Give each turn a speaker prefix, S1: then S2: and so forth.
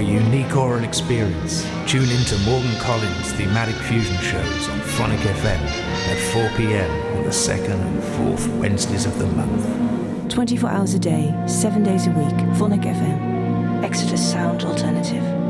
S1: unique oral experience, tune into Morgan Collins' thematic fusion shows on Phonic FM at 4 p.m. on the 2nd and 4th Wednesdays of the month.
S2: 24 hours a day, 7 days a week, Phonic FM. Exeter Sound Alternative.